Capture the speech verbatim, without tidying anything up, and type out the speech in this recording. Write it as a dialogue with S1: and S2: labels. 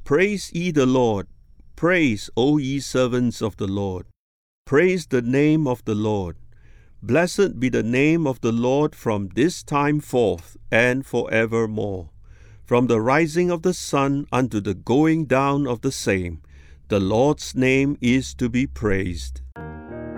S1: Praise ye the Lord. Praise, O ye servants of the Lord. Praise the name of the Lord. Blessed be the name of the Lord from this time forth and forevermore. From the rising of the sun unto the going down of the same, the Lord's name is to be praised.